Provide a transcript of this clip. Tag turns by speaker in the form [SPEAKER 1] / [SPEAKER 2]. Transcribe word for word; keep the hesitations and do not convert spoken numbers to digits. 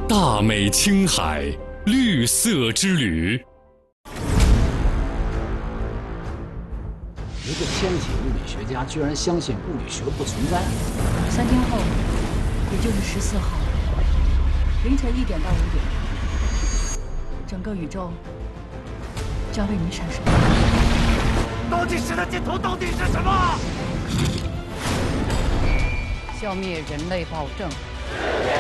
[SPEAKER 1] 大美青海，绿色之旅。
[SPEAKER 2] 一个天体物理学家居然相信物理学不存在。
[SPEAKER 3] 三天后，也就是十四号凌晨一点到五点，整个宇宙将为你闪烁。
[SPEAKER 4] 倒计时的尽头到底是什么？
[SPEAKER 5] 消灭人类暴政。